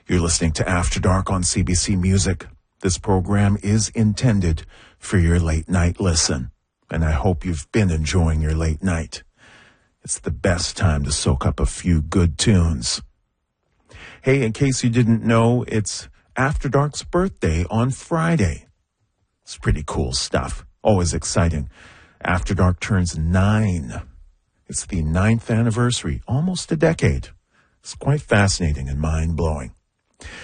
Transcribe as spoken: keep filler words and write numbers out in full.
You're listening to After Dark on C B C Music. This program is intended for your late night listen, and I hope you've been enjoying your late night. It's the best time to soak up a few good tunes. Hey, in case you didn't know, it's After Dark's birthday on Friday. It's pretty cool stuff. Always exciting. After Dark turns nine. It's the ninth anniversary, almost a decade. It's quite fascinating and mind-blowing.